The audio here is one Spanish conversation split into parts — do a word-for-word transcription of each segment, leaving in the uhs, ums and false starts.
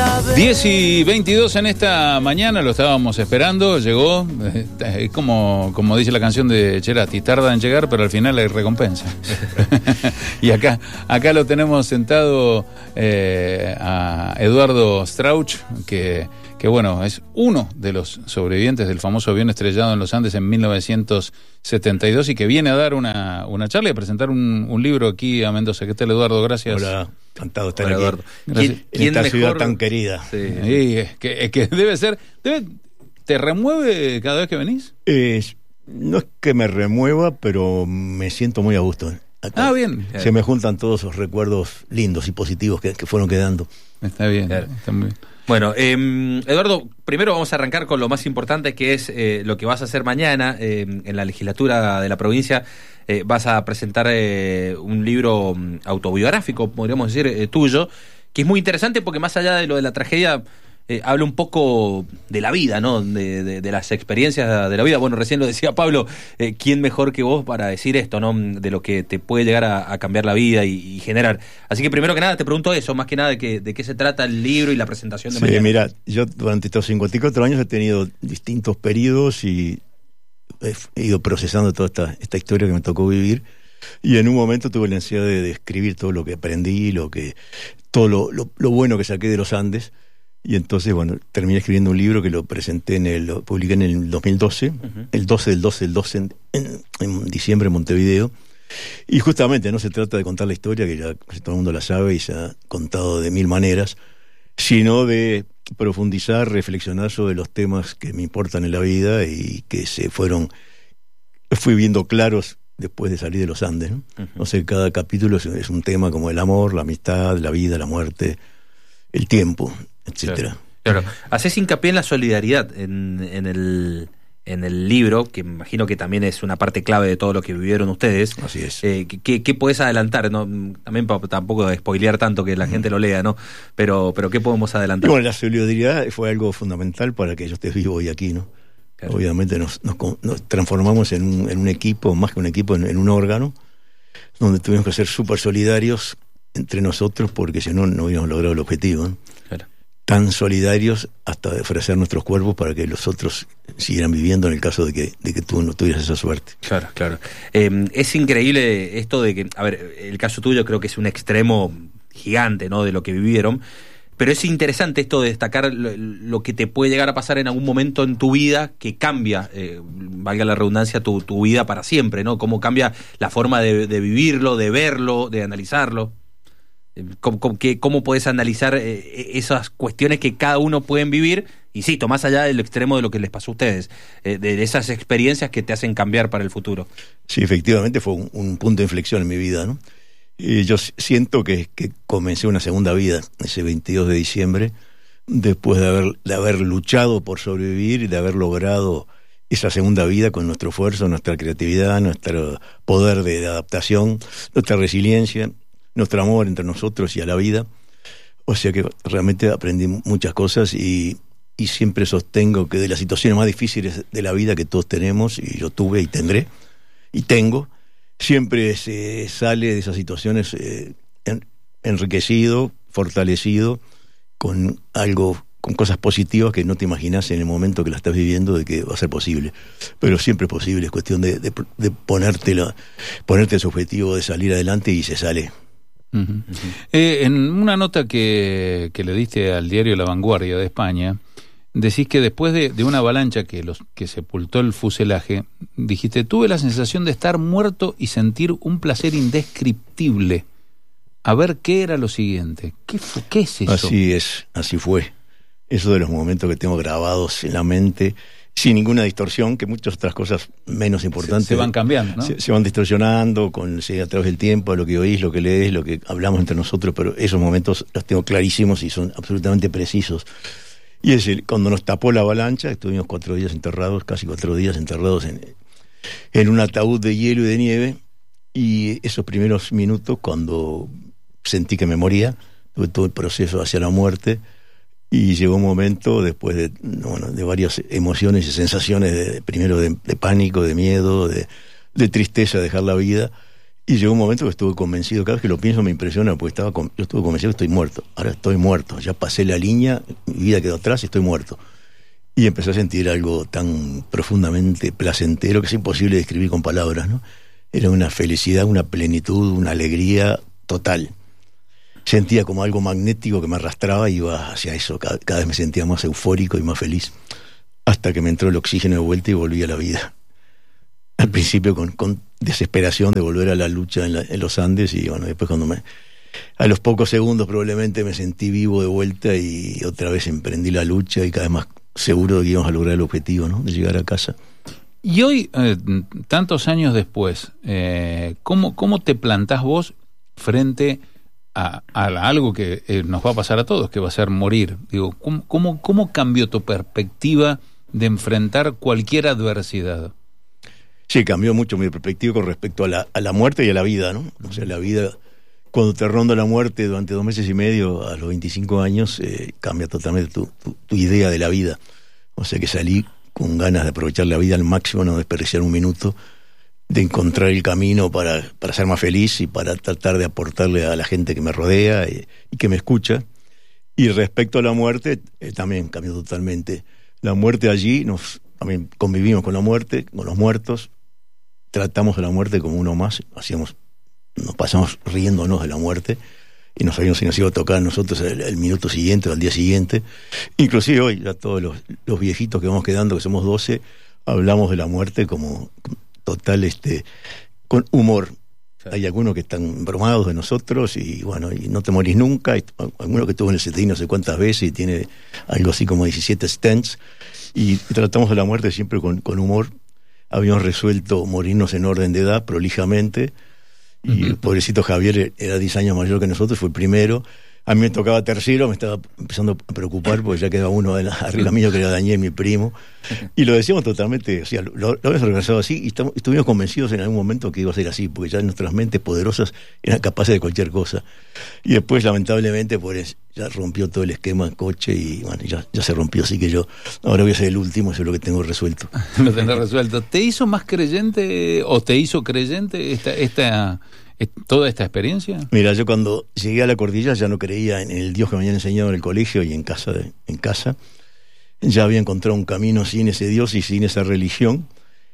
diez y veintidós en esta mañana, lo estábamos esperando, llegó, es como, como dice la canción de Cerati, tarda en llegar, pero al final hay recompensa. Y acá, acá lo tenemos sentado eh, a Eduardo Strauch, que, que bueno, es uno de los sobrevivientes del famoso avión estrellado en los Andes en mil novecientos setenta y dos y que viene a dar una, una charla y a presentar un, un libro aquí a Mendoza. ¿Qué tal, Eduardo? Gracias. Hola, encantado de estar Hola, aquí. Eduardo. ¿Quién, en ¿quién esta mejor? Ciudad tan querida. Sí, sí, es, que, es que debe ser... Debe, ¿te remueve cada vez que venís? Eh, no es que me remueva, pero me siento muy a gusto. Acá. Ah, bien. Se me juntan todos esos recuerdos lindos y positivos que, que fueron quedando. Está bien, claro. Está muy bien. Bueno, eh, Eduardo, primero vamos a arrancar con lo más importante, que es eh, lo que vas a hacer mañana eh, en la legislatura de la provincia. Eh, vas a presentar eh, un libro autobiográfico, podríamos decir, eh, tuyo, que es muy interesante porque más allá de lo de la tragedia, eh, habla un poco de la vida, ¿no? De, de, de las experiencias de la vida. Bueno, recién lo decía Pablo, eh, ¿quién mejor que vos para decir esto, ¿no? De lo que te puede llegar a, a cambiar la vida y, y generar. Así que primero que nada te pregunto eso, más que nada de, que, de qué se trata el libro y la presentación de sí, mañana. Mira, yo durante estos cincuenta y cuatro años he tenido distintos periodos y he ido procesando toda esta, esta historia que me tocó vivir, y en un momento tuve la necesidad de, de escribir todo lo que aprendí, lo que todo lo, lo, lo bueno que saqué de los Andes, y entonces, bueno, terminé escribiendo un libro que lo presenté en el, lo publiqué en el dos mil doce, uh-huh. el doce del doce del doce en, en, en diciembre en Montevideo, y justamente no se trata de contar la historia, que ya casi todo el mundo la sabe y se ha contado de mil maneras, sino de profundizar, reflexionar sobre los temas que me importan en la vida y que se fueron, fui viendo claros después de salir de los Andes, ¿no? Uh-huh. O sea, cada capítulo es, es un tema como el amor, la amistad, la vida, la muerte, el tiempo, etcétera. Claro, claro. Haces hincapié en la solidaridad en, en el en el libro, que me imagino que también es una parte clave de todo lo que vivieron ustedes. Así es. Eh, ¿qué, ¿Qué podés adelantar? ¿No? También para tampoco spoilear tanto que la gente lo lea, ¿no? Pero, pero ¿qué podemos adelantar? Y bueno, la solidaridad fue algo fundamental para que yo esté vivo hoy aquí, ¿no? Claro. Obviamente nos, nos, nos transformamos en un, en un equipo, más que un equipo, en, en un órgano, donde tuvimos que ser súper solidarios entre nosotros, porque si no, no hubiéramos logrado el objetivo, ¿no? Claro. Tan solidarios hasta de ofrecer nuestros cuerpos para que los otros siguieran viviendo en el caso de que, de que tú no tuvieras esa suerte. Claro, claro. Eh, es increíble esto de que, a ver, el caso tuyo creo que es un extremo gigante, ¿no? De lo que vivieron, pero es interesante esto de destacar lo, lo que te puede llegar a pasar en algún momento en tu vida que cambia, eh, valga la redundancia, tu, tu vida para siempre, ¿no? Cómo cambia la forma de, de vivirlo, de verlo, de analizarlo. ¿Cómo, cómo, que, cómo puedes analizar eh, esas cuestiones que cada uno pueden vivir, insisto, más allá del extremo de lo que les pasó a ustedes, eh, de esas experiencias que te hacen cambiar para el futuro? Sí, efectivamente fue un, un punto de inflexión en mi vida, ¿no? Y yo siento que, que comencé una segunda vida ese veintidós de diciembre, después de haber, de haber luchado por sobrevivir y de haber logrado esa segunda vida con nuestro esfuerzo, nuestra creatividad, nuestro poder de adaptación, nuestra resiliencia, nuestro amor entre nosotros y a la vida. O sea que realmente aprendí muchas cosas y, y siempre sostengo que de las situaciones más difíciles de la vida que todos tenemos, y yo tuve y tendré y tengo, siempre se sale de esas situaciones eh, en, enriquecido, fortalecido, con algo, con cosas positivas que no te imaginas en el momento que la estás viviendo de que va a ser posible. Pero siempre es posible, es cuestión de, de, de ponértela, ponerte ese objetivo de salir adelante y se sale. Uh-huh. Uh-huh. Eh, en una nota que, que le diste al diario La Vanguardia de España, decís que después de, de una avalancha que, los, que sepultó el fuselaje, dijiste, tuve la sensación de estar muerto y sentir un placer indescriptible. A ver qué era lo siguiente. ¿Qué, fue, qué es eso? Así es, así fue. Eso de los momentos que tengo grabados en la mente, sin ninguna distorsión, que muchas otras cosas menos importantes se, se van cambiando, ¿no? Se, se van distorsionando con, sí, a través del tiempo, lo que oís, lo que lees, lo que hablamos entre nosotros, pero esos momentos los tengo clarísimos y son absolutamente precisos. Y es el, cuando nos tapó la avalancha, estuvimos cuatro días enterrados, casi cuatro días enterrados en, en un ataúd de hielo y de nieve, y esos primeros minutos, cuando sentí que me moría, tuve todo el proceso hacia la muerte, y llegó un momento, después de, bueno, de varias emociones y sensaciones, de, primero de, de pánico, de miedo, de, de tristeza de dejar la vida, Y llegó un momento que estuve convencido, cada vez que lo pienso me impresiona, porque estaba con, yo estuve convencido que estoy muerto. Ahora estoy muerto, ya pasé la línea, mi vida quedó atrás y estoy muerto. Y empecé a sentir algo tan profundamente placentero que es imposible describir con palabras, ¿no? Era una felicidad, una plenitud, una alegría total. Sentía como algo magnético que me arrastraba y iba hacia eso. Cada, cada vez me sentía más eufórico y más feliz. Hasta que me entró el oxígeno de vuelta y volví a la vida. Al principio con, con desesperación de volver a la lucha en, la, en los Andes, y bueno, después cuando me... A los pocos segundos probablemente me sentí vivo de vuelta y otra vez emprendí la lucha y cada vez más seguro de que íbamos a lograr el objetivo, ¿no? De llegar a casa. Y hoy, eh, tantos años después, eh, ¿cómo, ¿cómo te plantás vos frente a, a algo que eh, nos va a pasar a todos, que va a ser morir? Digo, ¿cómo, cómo, cómo cambió tu perspectiva de enfrentar cualquier adversidad? Sí, cambió mucho mi perspectiva con respecto a la, a la muerte y a la vida, ¿no? O sea, la vida, cuando te ronda la muerte durante dos meses y medio, a los veinticinco años, eh, cambia totalmente tu, tu, tu idea de la vida. O sea que salí con ganas de aprovechar la vida al máximo, no desperdiciar un minuto, de encontrar el camino para, para ser más feliz y para tratar de aportarle a la gente que me rodea y, y que me escucha. Y respecto a la muerte, eh, también cambió totalmente. La muerte allí, nos también convivimos con la muerte, con los muertos, tratamos de la muerte como uno más, hacíamos, nos pasamos riéndonos de la muerte y no sabíamos si nos iba a tocar a nosotros el, el minuto siguiente o al día siguiente. Inclusive hoy, ya todos los, los viejitos que vamos quedando, que somos doce, hablamos de la muerte como total, este, con humor. Claro. Hay algunos que están bromados de nosotros y bueno, y no te morís nunca. Hay alguno que estuvo en el C T I no sé cuántas veces y tiene algo así como diecisiete stents, y, y tratamos de la muerte siempre con, con humor. Habíamos resuelto morirnos en orden de edad, prolijamente, y uh-huh. el pobrecito Javier era diez años mayor que nosotros, fue el primero. A mí me tocaba tercero, me estaba empezando a preocupar porque ya quedaba uno de la, arriba mío, que era Daniel, mi primo, y lo decíamos totalmente, o sea, lo, lo habíamos organizado así, y estamos, estuvimos convencidos en algún momento que iba a ser así, porque ya nuestras mentes poderosas eran capaces de cualquier cosa. Y después, lamentablemente, pues ya rompió todo el esquema en coche y bueno, ya, ya se rompió, así que yo ahora voy a ser el último, eso es lo que tengo resuelto. Lo tenés resuelto. ¿Te hizo más creyente o te hizo creyente esta... esta... ¿toda esta experiencia? Mira, yo cuando llegué a la cordillera ya no creía en el Dios que me habían enseñado en el colegio y en casa. En casa. Ya había encontrado un camino sin ese Dios y sin esa religión.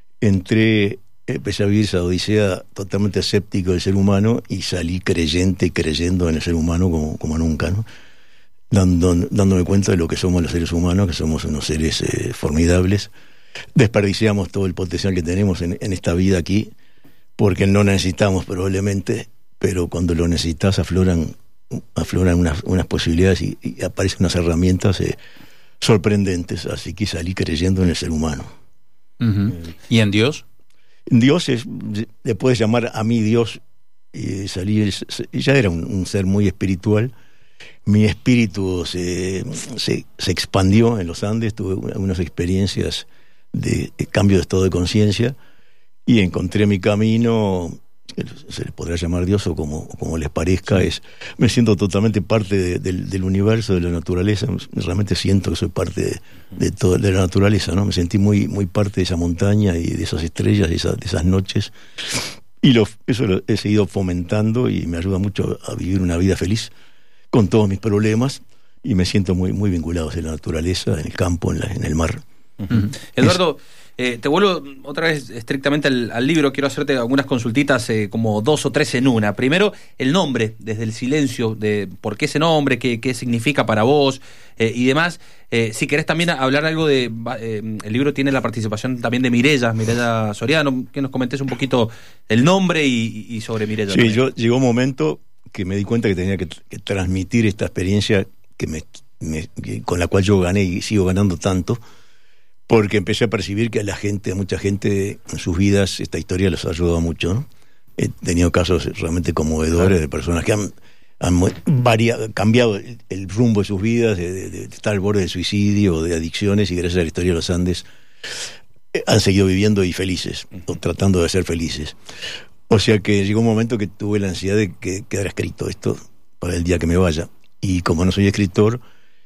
Entré, empecé a vivir esa odisea totalmente escéptico del ser humano y salí creyente y creyendo en el ser humano como, como nunca, ¿no? Dando, dándome cuenta de lo que somos los seres humanos, que somos unos seres eh, formidables. Desperdiciamos todo el potencial que tenemos en, en esta vida aquí, porque no necesitamos probablemente, pero cuando lo necesitas afloran, afloran unas, unas posibilidades y, y aparecen unas herramientas eh, sorprendentes, así que salí creyendo en el ser humano. Uh-huh. eh, ¿Y en Dios? Dios es, le puedes llamar a mí Dios, y salí, ya era un, un ser muy espiritual. Mi espíritu se, se, se expandió en los Andes, tuve algunas experiencias de, de cambio de estado de conciencia, y encontré mi camino, se le podrá llamar Dios o como, como les parezca, es, me siento totalmente parte de, de, del universo, de la naturaleza, realmente siento que soy parte de, de, todo, de la naturaleza, ¿no? Me sentí muy, muy parte de esa montaña y de esas estrellas, de, esa, de esas noches, y lo, eso lo he seguido fomentando y me ayuda mucho a vivir una vida feliz, con todos mis problemas, y me siento muy, muy vinculado a la naturaleza, en el campo, en, la, en el mar. Uh-huh. Eduardo, eh, te vuelvo otra vez estrictamente al, al libro. Quiero hacerte algunas consultitas, eh, como dos o tres en una. Primero, el nombre, desde el silencio, de por qué ese nombre, qué, qué significa para vos, eh, y demás. Eh, si querés también hablar algo de... Eh, el libro tiene la participación también de Mireya, Mireya Soriano, que nos comentes un poquito el nombre y, y sobre Mireya. Sí, yo llegó un momento que me di cuenta que tenía que, que transmitir esta experiencia que me, me, que, con la cual yo gané y sigo ganando tanto, porque empecé a percibir que a la gente, a mucha gente en sus vidas, esta historia les ha ayudado mucho, ¿no? He tenido casos realmente conmovedores de personas que han, han variado, cambiado el, el rumbo de sus vidas, de, de, de estar al borde del suicidio o de adicciones, y gracias a la historia de los Andes eh, han seguido viviendo y felices, o tratando de ser felices. O sea que llegó un momento que tuve la ansiedad de que quedara escrito esto para el día que me vaya. Y como no soy escritor,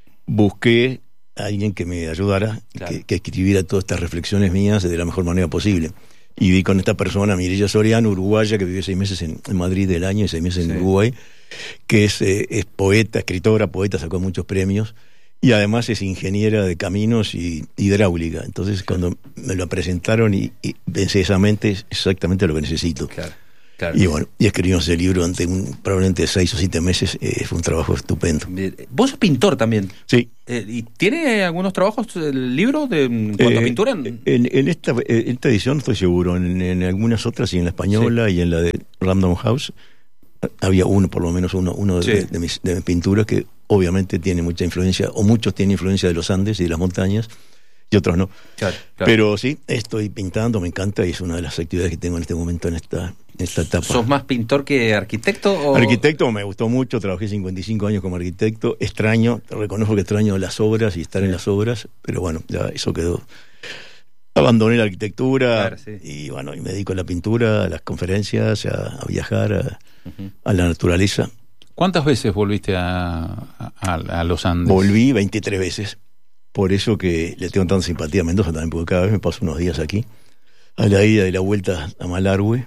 busqué a alguien que me ayudara, claro, que, que escribiera todas estas reflexiones mías de la mejor manera posible. y vi con esta persona, Mireya Soriano, uruguaya, que vivió seis meses en, en Madrid del año y seis meses sí. en Uruguay, que es, eh, es poeta, escritora, poeta, sacó muchos premios, y además es ingeniera de caminos y hidráulica. Entonces, claro. cuando me lo presentaron y, y pensé, esa mente es exactamente lo que necesito. Claro. Claro. Y bueno, y escribimos el libro durante un, probablemente seis o siete meses, eh, fue un trabajo estupendo. Vos sos pintor también. Sí. Eh, ¿Y tiene algunos trabajos el libro de, en cuanto eh, a pintura? En, en, esta, en esta edición estoy seguro, en, en algunas otras, y en la española sí. y en la de Random House, había uno, por lo menos uno, uno sí. de, de, mis, de mis pinturas que obviamente tiene mucha influencia, o muchos tienen influencia de los Andes y de las montañas, y otros no. Claro, claro. Pero sí, estoy pintando, me encanta, y es una de las actividades que tengo en este momento, en esta, en esta etapa. ¿Sos más pintor que arquitecto? O... Arquitecto me gustó mucho, trabajé cincuenta y cinco años como arquitecto, extraño, reconozco que extraño las obras y estar sí. en las obras, pero bueno, ya eso quedó. Abandoné la arquitectura, claro, sí. y bueno, y me dedico a la pintura, a las conferencias, a, a viajar, a, uh-huh. a la naturaleza. ¿Cuántas veces volviste a, a, a los Andes? Volví veintitrés veces. Por eso que le tengo tanta simpatía a Mendoza también, porque cada vez me paso unos días aquí, a la ida y la vuelta a Malargüe.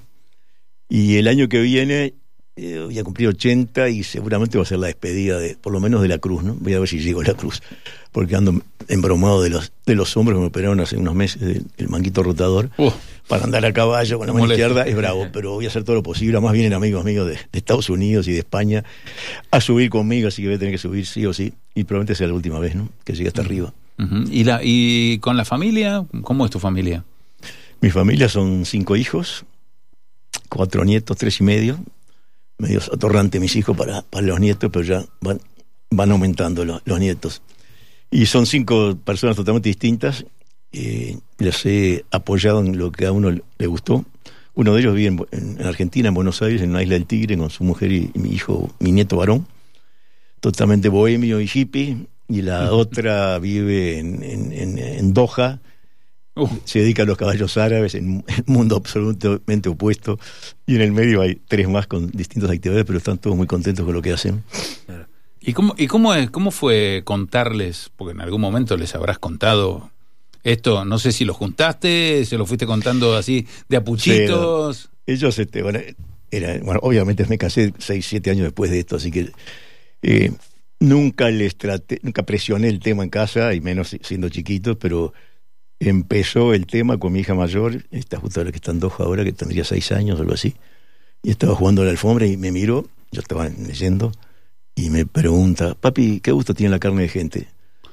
Y el año que viene eh, voy a cumplir ochenta y seguramente va a ser la despedida, de por lo menos de la cruz, ¿no? Voy a ver si llego a la cruz, porque ando embromado de los de los hombros que me operaron hace unos meses, el, el manguito rotador, uh, para andar a caballo con la mano izquierda es bravo, pero voy a hacer todo lo posible. Además vienen amigos míos de, de Estados Unidos y de España a subir conmigo, así que voy a tener que subir sí o sí, y probablemente sea la última vez, ¿no? Que llegue hasta uh-huh. arriba. Uh-huh. ¿Y, la, ¿Y con la familia? ¿Cómo es tu familia? Mi familia son cinco hijos, cuatro nietos, tres y medio, medio atorrante mis hijos para, para los nietos, pero ya van, van aumentando los, los nietos. Y son cinco personas totalmente distintas, eh, les he apoyado en lo que a uno le gustó. Uno de ellos vive en, en, en Argentina, en Buenos Aires, en la Isla del Tigre, con su mujer y, y mi hijo, mi nieto varón, totalmente bohemio y hippie. Y la uh-huh. otra vive en, en, en, en Doha, uh. se dedica a los caballos árabes, en un mundo absolutamente opuesto, y en el medio hay tres más con distintas actividades, pero están todos muy contentos con lo que hacen. Claro. ¿Y cómo, y cómo, es, cómo fue contarles? Porque en algún momento les habrás contado esto, no sé si lo juntaste, se lo fuiste contando así de a puchitos. Pero ellos, este, bueno, era, bueno, obviamente me casé seis, siete años después de esto, así que eh, nunca les traté, nunca presioné el tema en casa, y menos siendo chiquitos, pero empezó el tema con mi hija mayor, está justo la que está en Doha ahora, que tendría seis años o algo así, y estaba jugando a la alfombra y me miró, yo estaba leyendo, y me pregunta, papi, ¿qué gusto tiene la carne de gente?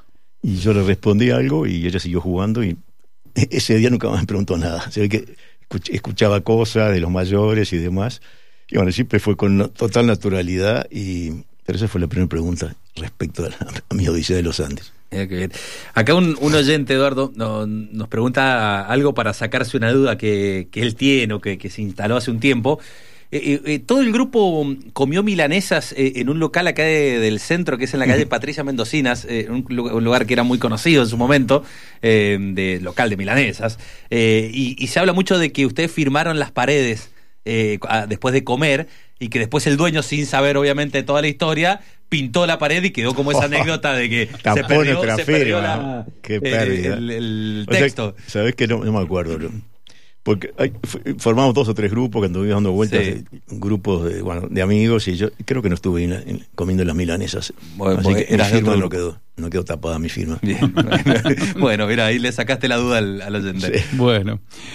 Y yo le respondí algo y ella siguió jugando, y ese día nunca más me preguntó nada. Se ve que escuchaba cosas de los mayores y demás, y bueno, siempre fue con total naturalidad, y pero esa fue la primera pregunta respecto a, la, a mi odisea de los Andes. Eh, qué bien. Acá un, un oyente, Eduardo, no, nos pregunta algo para sacarse una duda que, que él tiene o que, que se instaló hace un tiempo. Eh, eh, todo el grupo comió milanesas eh, en un local acá de, del centro, que es en la calle Patricia Mendocinas, eh, un, un lugar que era muy conocido en su momento, eh, de local de milanesas, eh, y, y se habla mucho de que ustedes firmaron las paredes eh, a, después de comer, y que después el dueño, sin saber obviamente toda la historia, pintó la pared y quedó como esa anécdota de que se perdió, se perdió la, Qué pérdida. el, el, el texto. O sea, sabés que no, no me acuerdo, ¿no? Porque hay, formamos dos o tres grupos que anduvimos dando vueltas, sí. grupos de, bueno, de amigos, y yo creo que no estuve en la, en, comiendo las milanesas. Bueno, así que mi firma no quedó, no quedó tapada mi firma. Bien. Bueno, mira, ahí le sacaste la duda al, al oyente. Sí. Bueno,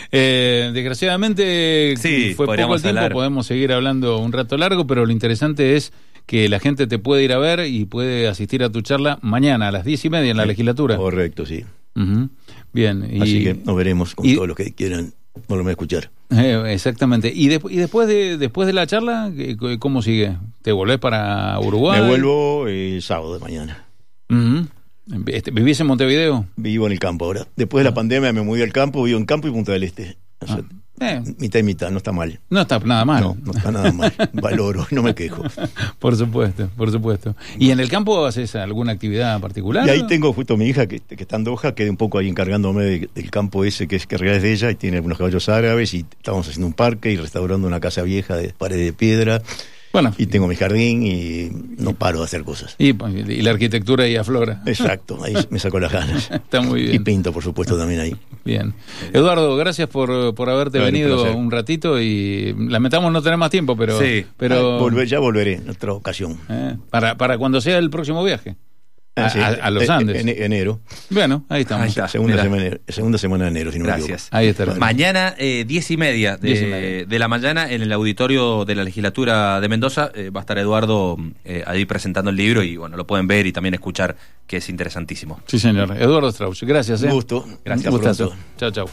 eh, desgraciadamente sí, fue poco el tiempo, hablar. Podemos seguir hablando un rato largo, pero lo interesante es que la gente te puede ir a ver y puede asistir a tu charla mañana a las diez y media en la sí. legislatura. Correcto, sí. Uh-huh. Bien. Y, así que nos veremos con y, todos los que quieran volverme a escuchar. Eh, exactamente. ¿Y, de, y después de después de la charla, cómo sigue? ¿Te volvés para Uruguay? Me vuelvo el eh, sábado de mañana. Uh-huh. Este, ¿Vivís en Montevideo? Vivo en el campo ahora. Después de ah. la pandemia me mudé al campo, vivo en Campo y Punta del Este. O sea, ah. eh. mitad y mitad, no está mal. No está nada mal. No, no está nada mal. Valoro, no me quejo. Por supuesto, por supuesto. ¿Y en el campo haces alguna actividad particular? Y ahí tengo justo mi hija que, que está en Doha, quedé un poco ahí encargándome de, del campo ese que es que en realidad es de ella, y tiene algunos caballos árabes, y estábamos haciendo un parque y restaurando una casa vieja de pared de piedra. Bueno. Y tengo mi jardín y no paro de hacer cosas. Y, y la arquitectura ahí aflora. Exacto, ahí me saco las ganas. Está muy bien. Y pinto, por supuesto, también ahí. Bien. Eduardo, gracias por, por haberte Vale, venido un, un ratito y lamentamos no tener más tiempo, pero... Sí. pero Ah, volver, ya volveré en otra ocasión. eh, para, para cuando sea el próximo viaje. A, Ah, sí, a, a los en, Andes. En, enero. Bueno, ahí estamos. Ahí está. Segunda Mirá. semana, segunda semana de enero, si no me Gracias. equivoco. Ahí estará. Mañana, eh, diez y media de, Diez y media. de la mañana, en el auditorio de la legislatura de Mendoza, eh, va a estar Eduardo eh, ahí presentando el libro y bueno, lo pueden ver y también escuchar, que es interesantísimo. Sí, señor. Eduardo Strauss, gracias. ¿eh? Un gusto. Gracias. Un gustazo. Pronto. Chao, chao.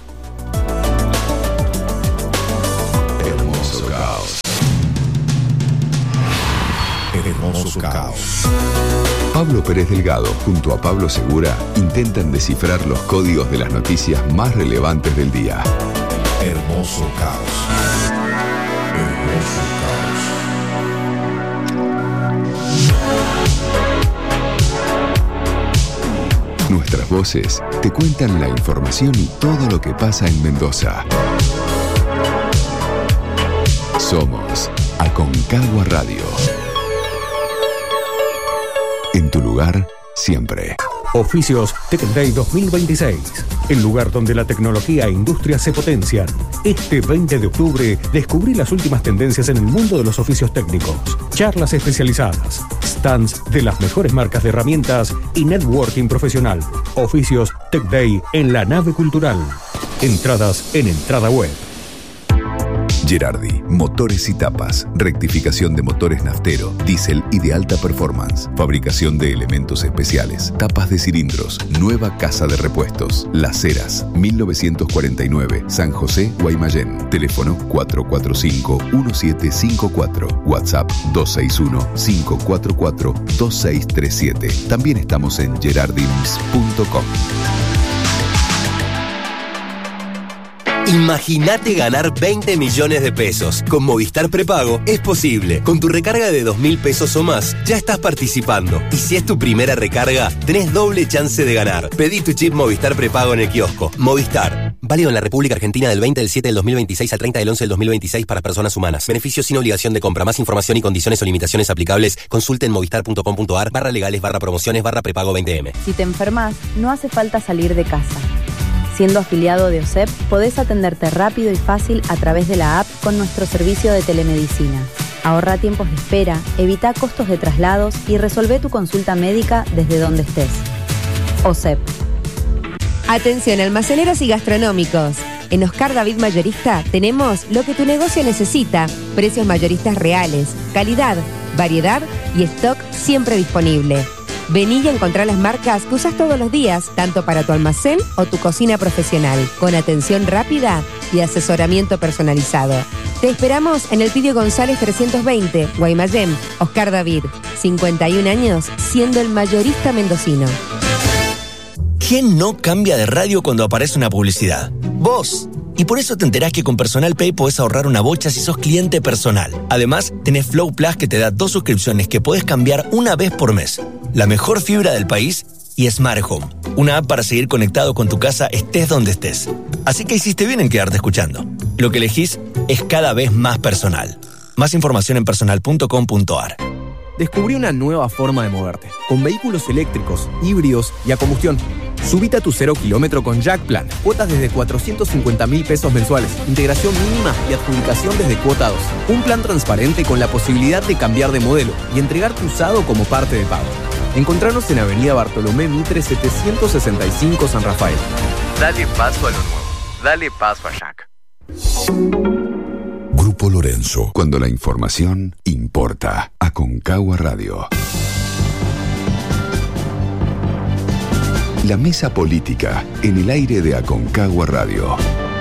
Hermoso caos. Hermoso caos. Pablo Pérez Delgado junto a Pablo Segura intentan descifrar los códigos de las noticias más relevantes del día. Hermoso caos. Hermoso caos. Nuestras voces te cuentan la información y todo lo que pasa en Mendoza. Somos Aconcagua Radio. En tu lugar, siempre. Oficios Tech Day dos mil veintiséis, el lugar donde la tecnología e industria se potencian. Este veinte de octubre, descubrí las últimas tendencias en el mundo de los oficios técnicos, charlas especializadas, stands de las mejores marcas de herramientas y networking profesional. Oficios Tech Day en la nave cultural. Entradas en Entrada Web. Gerardi, motores y tapas, rectificación de motores naftero, diésel y de alta performance, fabricación de elementos especiales, tapas de cilindros, nueva casa de repuestos, Las Heras, mil novecientos cuarenta y nueve, San José, Guaymallén, teléfono cuatro cuatro cinco, uno siete cinco cuatro, WhatsApp dos seis uno, cinco cuatro cuatro, dos seis tres siete. También estamos en gerardims punto com. Imagínate ganar veinte millones de pesos. Con Movistar Prepago es posible. Con tu recarga de dos mil pesos o más, ya estás participando. Y si es tu primera recarga, tenés doble chance de ganar. Pedí tu chip Movistar Prepago en el kiosco. Movistar. Válido en la República Argentina del veinte del siete del dos mil veintiséis al treinta del once del dos mil veintiséis para personas humanas. Beneficios sin obligación de compra. Más información y condiciones o limitaciones aplicables, consulte en movistar punto com punto ar barra legales barra promociones barra prepago veinte eme. Si te enfermas, no hace falta salir de casa. Siendo afiliado de O S E P, podés atenderte rápido y fácil a través de la app con nuestro servicio de telemedicina. Ahorra tiempos de espera, evita costos de traslados y resolvé tu consulta médica desde donde estés. O S E P. Atención almaceneros y gastronómicos. En Oscar David Mayorista tenemos lo que tu negocio necesita. Precios mayoristas reales, calidad, variedad y stock siempre disponible. Vení y encontrá las marcas que usas todos los días, tanto para tu almacén o tu cocina profesional, con atención rápida y asesoramiento personalizado. Te esperamos en el Pidio González trescientos veinte, Guaymallén. Oscar David, cincuenta y un años, siendo el mayorista mendocino. ¿Quién no cambia de radio cuando aparece una publicidad? ¡Vos! Y por eso te enterás que con Personal Pay podés ahorrar una bocha si sos cliente personal. Además, tenés Flow Plus que te da dos suscripciones que podés cambiar una vez por mes. La mejor fibra del país y Smart Home, una app para seguir conectado con tu casa estés donde estés. Así que hiciste bien en quedarte escuchando. Lo que elegís es cada vez más personal. Más información en personal punto com punto ar. Descubrí una nueva forma de moverte, con vehículos eléctricos, híbridos y a combustión. Subite a tu cero kilómetro con Jack Plan. Cuotas desde cuatrocientos cincuenta mil pesos mensuales. Integración mínima y adjudicación desde cuota dos. Un plan transparente con la posibilidad de cambiar de modelo y entregar tu usado como parte de pago. Encontranos en Avenida Bartolomé Mitre setecientos sesenta y cinco San Rafael. Dale paso a lo nuevo. Dale paso a Jack. Grupo Lorenzo. Cuando la información importa. Aconcagua Radio. La mesa política en el aire de Aconcagua Radio.